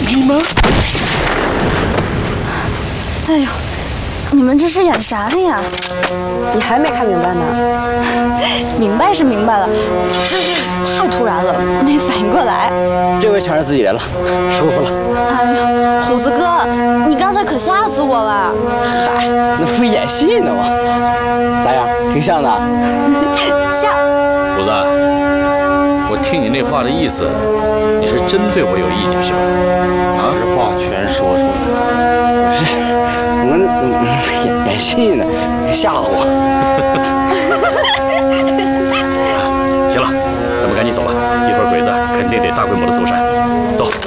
你们？ 哎呦，你们这是演啥的呀？ 你还没看明白呢？ 明白是明白了，就是太突然了，没反应过来。 这回全是自己人了，舒服了。 哎呀，虎子哥，你刚才可吓死我了！ 嗨，那不演戏呢吗？咋样，挺像的？ 像。 虎子，我听你那话的意思，你是真对我有意见是吧？ 这话全说出来了。不是，我们演戏呢，吓唬我。 行了，咱们赶紧走吧，一会儿鬼子肯定得大规模的搜山。走。